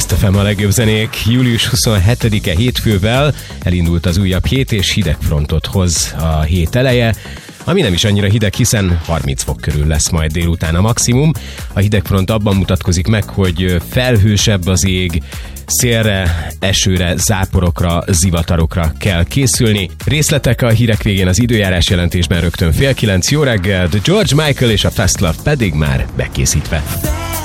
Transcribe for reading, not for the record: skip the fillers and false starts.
Best FM a legjobb zenék. Július 27-e hétfővel elindult az újabb hét, és hidegfrontot hoz a hét eleje, ami nem is annyira hideg, hiszen 30 fok körül lesz majd délután a maximum. A hidegfront abban mutatkozik meg, hogy felhősebb az ég, szélre, esőre, záporokra, zivatarokra kell készülni. Részletek a hírek végén az időjárás jelentésben rögtön 8:30. Jó reggelt, George Michael és a Fast Love pedig már bekészítve.